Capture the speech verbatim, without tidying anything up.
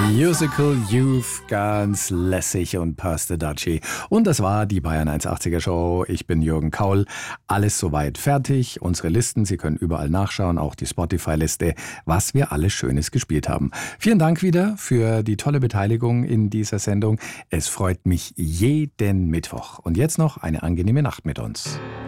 Musical Youth, ganz lässig und Pastor Daci. Und das war die Bayern hundertachtziger Show. Ich bin Jürgen Kaul. Alles soweit fertig. Unsere Listen, Sie können überall nachschauen, auch die Spotify-Liste, was wir alles Schönes gespielt haben. Vielen Dank wieder für die tolle Beteiligung in dieser Sendung. Es freut mich jeden Mittwoch. Und jetzt noch eine angenehme Nacht mit uns.